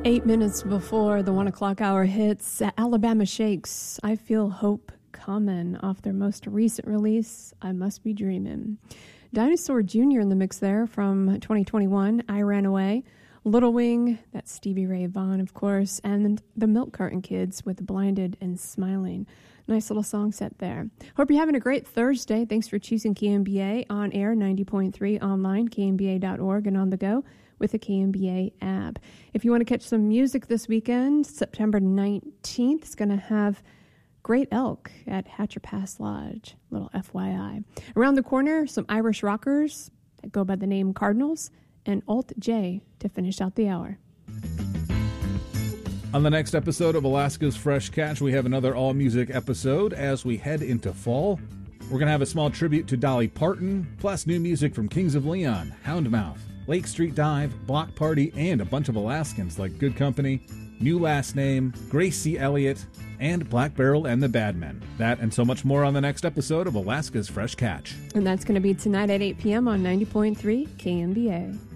8 minutes before the 1 o'clock hour hits, Alabama Shakes, I Feel Hope Comin' off their most recent release, I Must Be Dreamin'. Dinosaur Jr. in the mix there from 2021, I Ran Away. Little Wing, that's Stevie Ray Vaughan, of course, and the Milk Carton Kids with Blinded and Smiling. Nice little song set there. Hope you're having a great Thursday. Thanks for choosing KMBA on air, 90.3 online, kmba.org, and on the go with the KMBA app. If you want to catch some music this weekend, September 19th is going to have Great Elk at Hatcher Pass Lodge. Little FYI. Around the corner, some Irish rockers that go by the name Cardinals and Alt J to finish out the hour. On the next episode of Alaska's Fresh Catch, we have another all-music episode as we head into fall. We're going to have a small tribute to Dolly Parton, plus new music from Kings of Leon, Houndmouth, Lake Street Dive, Block Party, and a bunch of Alaskans like Good Company, New Last Name, Grace C. Elliott, and Black Barrel and the Badmen. That and so much more on the next episode of Alaska's Fresh Catch. And that's going to be tonight at 8 p.m. on 90.3 KMBA.